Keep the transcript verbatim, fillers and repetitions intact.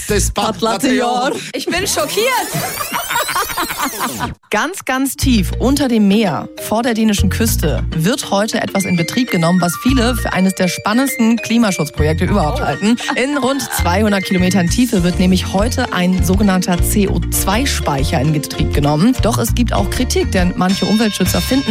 das Patlateor. Ich bin schockiert. Ganz, ganz tief unter dem Meer, vor der dänischen Küste, wird heute etwas in Betrieb genommen, was viele für eines der spannendsten Klimaschutzprojekte überhaupt halten. In rund zweihundert Kilometern Tiefe wird nämlich heute ein sogenannter C O zwei Speicher in Betrieb genommen. Doch es gibt auch Kritik, denn manche Umweltschützer finden,